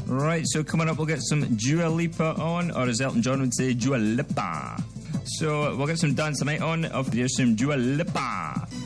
Right, so coming up, we'll get some Dua Lipa on, or as Elton John would say, Dua Lipa. So we'll get some Dance the Night on. Here's some Dua Lipa.